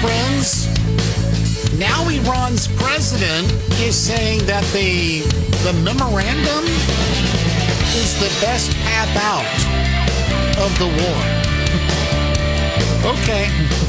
friends. Now Iran's president is saying that the memorandum is the best path out of the war. Okay.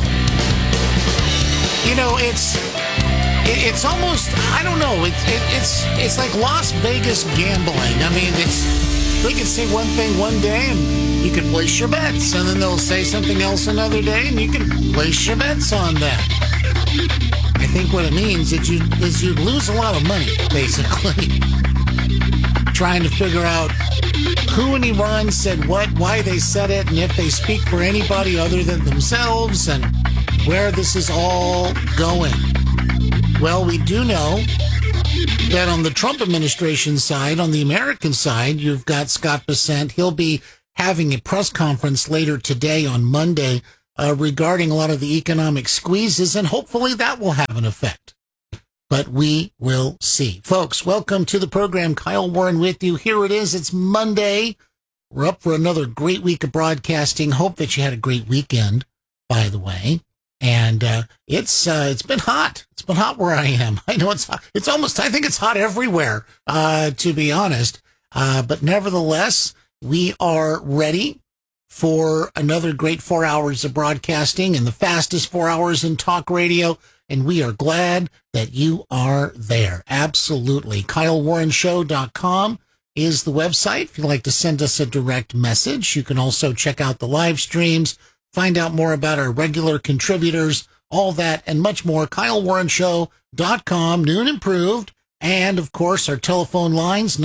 You know, it's almost, I don't know, it's like Las Vegas gambling. I mean, they can say one thing one day and you can place your bets, and then they'll say something else another day and you can place your bets on that. I think what it means is you lose a lot of money, basically, trying to figure out who in Iran said what, why they said it, and if they speak for anybody other than themselves, and where this is all going. Well, we do know that on the Trump administration side, on the American side, you've got Scott Bessent. He'll be having a press conference later today on Monday regarding a lot of the economic squeezes, and hopefully that will have an effect. But we will see. Folks, welcome to the program. Kyle Warren with you. Here it is. It's Monday. We're up for another great week of broadcasting. Hope that you had a great weekend, by the way. And it's been hot. It's been hot where I am. I know it's hot. It's almost, I think it's hot everywhere, to be honest. But nevertheless, we are ready for another great 4 hours of broadcasting and the fastest 4 hours in talk radio. And we are glad that you are there. Absolutely. KyleWarrenShow.com is the website. If you'd like to send us a direct message, you can also check out the live streams, find out more about our regular contributors, all that and much more. KyleWarrenShow.com, new and improved. And, of course, our telephone lines,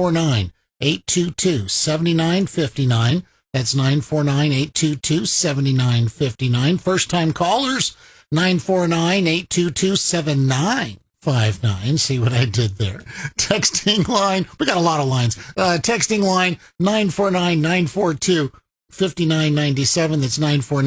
949-822-7959. That's 949-822-7959. First-time callers, 949-822-7959. See what I did there. Texting line, we got a lot of lines. Texting line, 949-942-5997. That's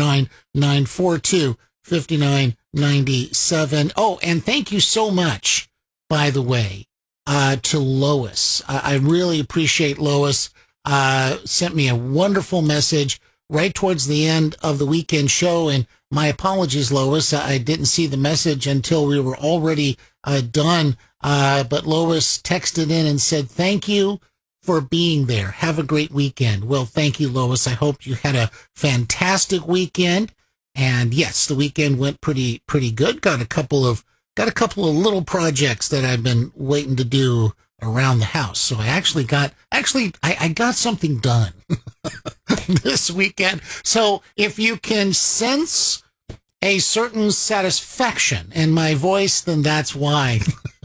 949-942-5997. Oh, and thank you so much, by the way, to Lois. I really appreciate Lois. Sent me a wonderful message right towards the end of the weekend show. And my apologies, Lois. I didn't see the message until we were already done. But Lois texted in and said, thank you for being there. Have a great weekend. Well, thank you, Lois. I hope you had a fantastic weekend. And yes, the weekend went pretty good. Got a couple of little projects that I've been waiting to do around the house. So I I got something done this weekend. So if you can sense a certain satisfaction in my voice, then that's why.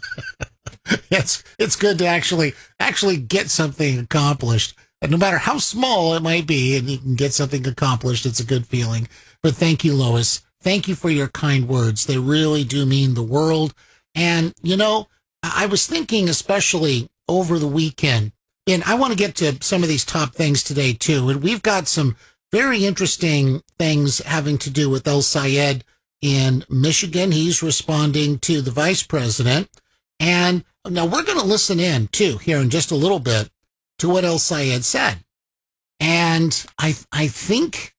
It's good to actually get something accomplished. And no matter how small it might be, and you can get something accomplished, it's a good feeling. But thank you, Lois. Thank you for your kind words. They really do mean the world. And, you know, I was thinking, especially over the weekend, and I want to get to some of these top things today, too. And we've got some very interesting things having to do with El Sayed in Michigan. He's responding to the vice president. And now we're going to listen in, too, here in just a little bit to what El Sayed said. And I think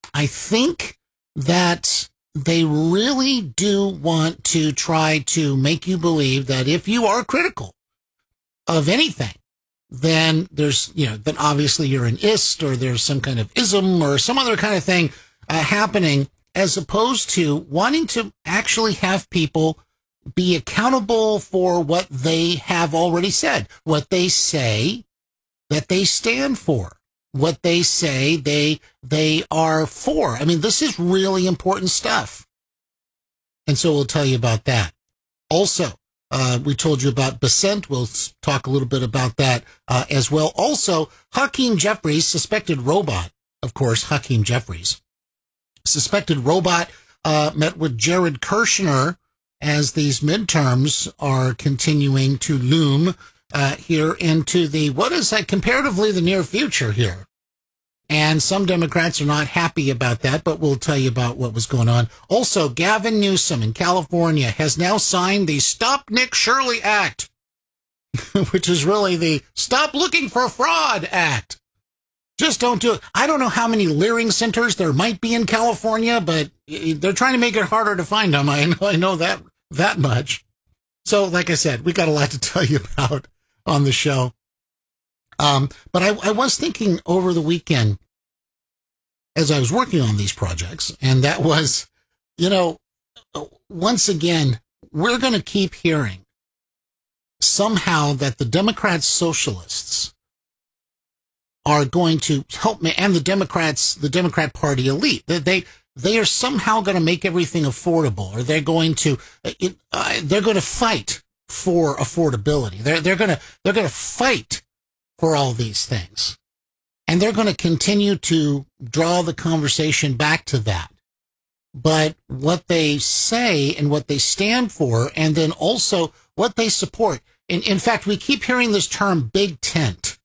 that they really do want to try to make you believe that if you are critical of anything, then then obviously you're an ist, or there's some kind of ism or some other kind of thing happening, as opposed to wanting to actually have people be accountable for what they have already said, what they say that they stand for, what they say they are for. I mean, this is really important stuff. And so we'll tell you about that. Also, we told you about Bessent. We'll talk a little bit about that as well. Also, Hakeem Jeffries, suspected robot, of course, Hakeem Jeffries, suspected robot, met with Jared Kushner as these midterms are continuing to loom here into what is comparatively the near future here. And some Democrats are not happy about that, but we'll tell you about what was going on. Also, Gavin Newsom in California has now signed the Stop Nick Shirley Act, which is really the Stop Looking for Fraud Act. Just don't do it. I don't know how many Leering centers there might be in California, but they're trying to make it harder to find them. I know that much. So, like I said, we got a lot to tell you about on the show. But I was thinking over the weekend as I was working on these projects, and that was, once again, we're going to keep hearing somehow that the Democrat socialists are going to help me, and the Democrat Party elite, they are somehow going to make everything affordable, or they're going to fight for affordability. They're going to fight for all these things, and they're going to continue to draw the conversation back to that. But what they say and what they stand for, and then also what they support. In fact, we keep hearing this term big tent.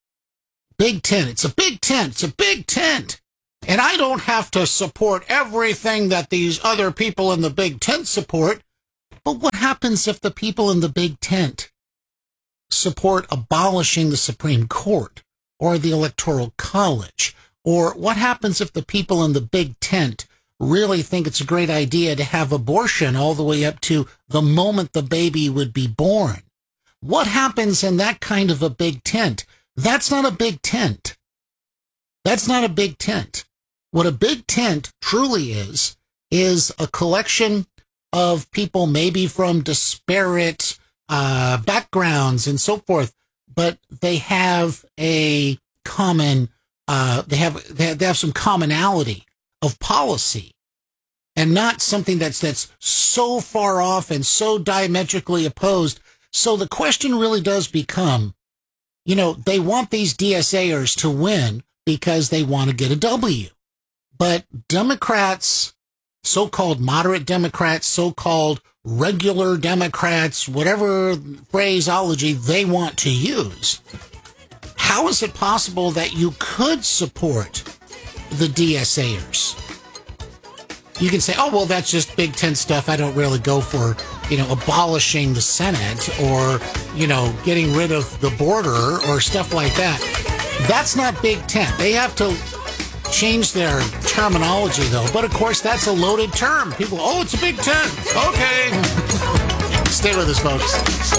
Big tent. It's a big tent. It's a big tent. And I don't have to support everything that these other people in the big tent support. But what happens if the people in the big tent support abolishing the Supreme Court or the Electoral College? Or what happens if the people in the big tent really think it's a great idea to have abortion all the way up to the moment the baby would be born? What happens in that kind of a big tent? That's not a big tent. That's not a big tent. What a big tent truly is a collection of people maybe from disparate backgrounds and so forth, but they have a common, they have some commonality of policy, and not something that's so far off and so diametrically opposed. So the question really does become, they want these DSAers to win because they want to get a W. But Democrats, so-called moderate Democrats, so-called regular Democrats, whatever phraseology they want to use, how is it possible that you could support the DSAers? You can say, oh, well, that's just big tent stuff. I don't really go for, abolishing the Senate or, getting rid of the border or stuff like that. That's not big tent. They have to change their terminology, though. But, of course, that's a loaded term. People, oh, it's a big tent. Okay. Stay with us, folks.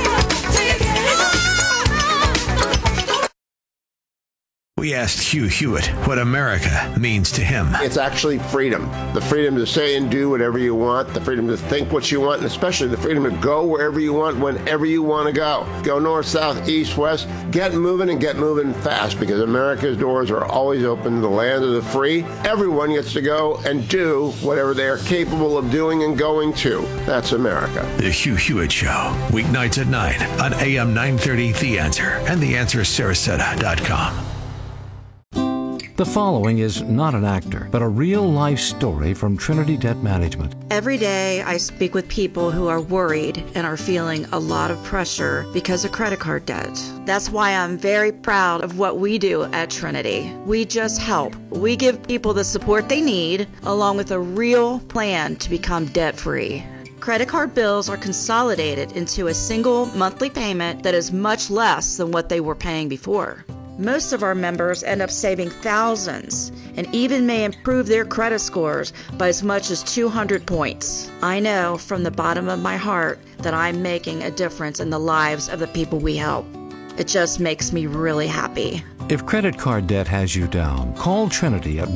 We asked Hugh Hewitt what America means to him. It's actually freedom. The freedom to say and do whatever you want, the freedom to think what you want, and especially the freedom to go wherever you want, whenever you want to go. Go north, south, east, west. Get moving and get moving fast, because America's doors are always open to the land of the free. Everyone gets to go and do whatever they are capable of doing and going to. That's America. The Hugh Hewitt Show, weeknights at 9 on AM 930 The Answer and theanswersarasota.com. The following is not an actor, but a real-life story from Trinity Debt Management. Every day I speak with people who are worried and are feeling a lot of pressure because of credit card debt. That's why I'm very proud of what we do at Trinity. We just help. We give people the support they need, along with a real plan to become debt-free. Credit card bills are consolidated into a single monthly payment that is much less than what they were paying before. Most of our members end up saving thousands and even may improve their credit scores by as much as 200 points. I know from the bottom of my heart that I'm making a difference in the lives of the people we help. It just makes me really happy. If credit card debt has you down, call Trinity at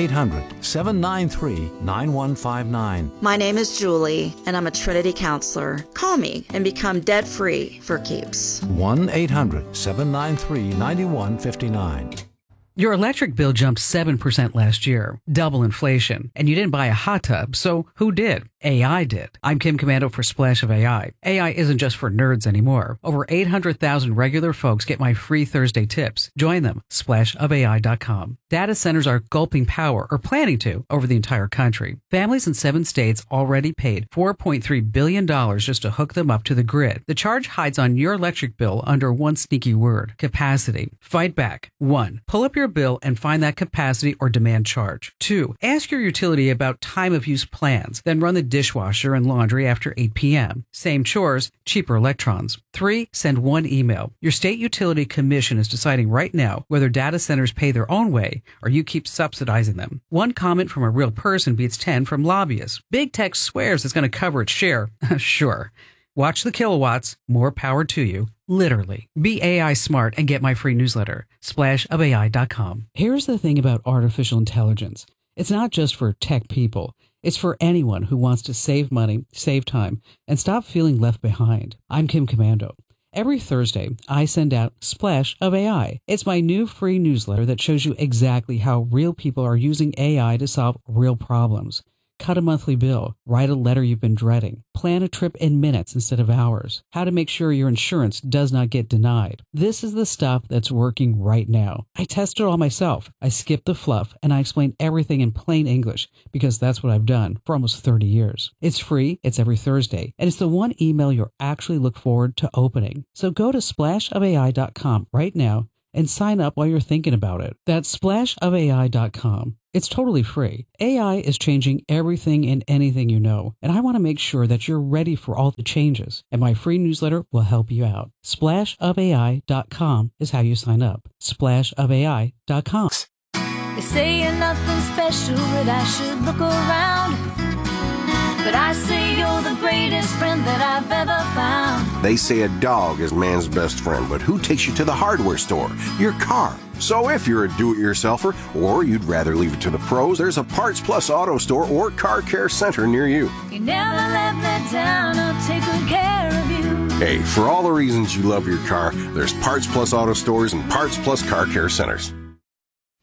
1-800-793-9159. My name is Julie, and I'm a Trinity counselor. Call me and become debt-free for keeps. 1-800-793-9159. Your electric bill jumped 7% last year, double inflation, and you didn't buy a hot tub, so who did? AI did. I'm Kim Commando for Splash of AI. AI isn't just for nerds anymore. Over 800,000 regular folks get my free Thursday tips. Join them, splashofai.com. Data centers are gulping power, or planning to, over the entire country. Families in 7 states already paid $4.3 billion just to hook them up to the grid. The charge hides on your electric bill under one sneaky word: capacity. Fight back. 1. Pull up your bill and find that capacity or demand charge. 2. Ask your utility about time of use plans, then run the dishwasher and laundry after 8 p.m. Same chores, cheaper electrons. 3, send one email. Your state utility commission is deciding right now whether data centers pay their own way or you keep subsidizing them. One comment from a real person beats 10 from lobbyists. Big tech swears it's going to cover its share. Sure. Watch the kilowatts. More power to you. Literally. Be AI smart and get my free newsletter. SplashofAI.com. Here's the thing about artificial intelligence. It's not just for tech people. It's for anyone who wants to save money, save time, and stop feeling left behind. I'm Kim Commando. Every Thursday, I send out Splash of AI. It's my new free newsletter that shows you exactly how real people are using AI to solve real problems. Cut a monthly bill, write a letter you've been dreading, plan a trip in minutes instead of hours, how to make sure your insurance does not get denied. This is the stuff that's working right now. I tested it all myself. I skipped the fluff and I explained everything in plain English because that's what I've done for almost 30 years. It's free, it's every Thursday, and it's the one email you'll actually look forward to opening. So go to splashofai.com right now and sign up while you're thinking about it. That's splashofai.com. It's totally free. AI is changing everything and anything you know, and I want to make sure that you're ready for all the changes, and my free newsletter will help you out. Splashofai.com is how you sign up. Splashofai.com. They say you're nothing special, that I should look around. But I say you're the greatest friend that I've ever found. They say a dog is man's best friend, but who takes you to the hardware store? Your car. So if you're a do-it-yourselfer, or you'd rather leave it to the pros, there's a Parts Plus Auto Store or Car Care Center near you. You never let me down, I'll take good care of you. Hey, for all the reasons you love your car, there's Parts Plus Auto Stores and Parts Plus Car Care Centers.